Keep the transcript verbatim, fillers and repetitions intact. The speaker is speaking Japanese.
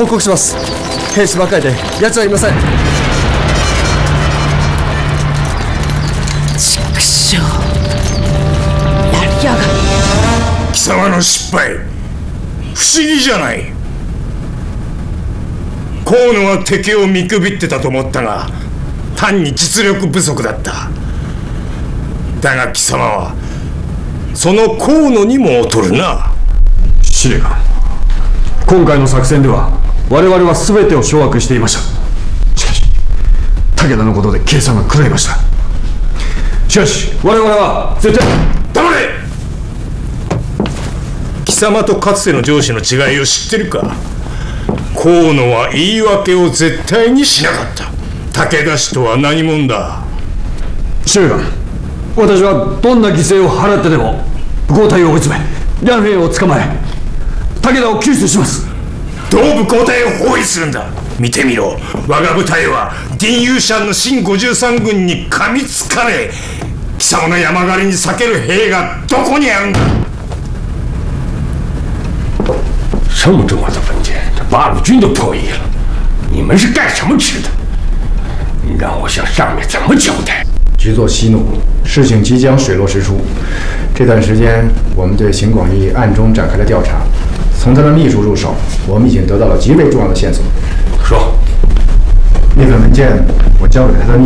報告します。兵士ばかりで奴はいません。 畜生、やりやがる。 貴様の失敗、不思議じゃない。河野は敵を見くびってたと思ったが、単に実力不足だった。だが貴様はその河野にも劣るな。 司令官、今回の作戦では我々は全てを掌握していました。しかし武田のことで計算が狂いました。しかし我々は絶対。 黙れ。貴様とかつての上司の違いを知ってるか。河野は言い訳を絶対にしなかった。武田氏とは何者だ。 司令官、私はどんな犠牲を払ってでも武功隊を追い詰め、両兵を捕まえ武田を救出します。 どう武功隊を包囲するんだ。見てみろ、我が部隊はディンユーシャンの新ごじゅうさん軍に噛みつかれ、貴様の山狩りに避ける兵がどこにあるんだ。 这么重要的文件，这八路军都破译了，你们是干什么吃的？你让我向上面怎么交代？ 局座息怒，事情即将水落石出。这段时间，我们对邢广义暗中展开了调查，从他的秘书入手，我们已经得到了极为重要的线索。 说， 那份文件我交给了他的秘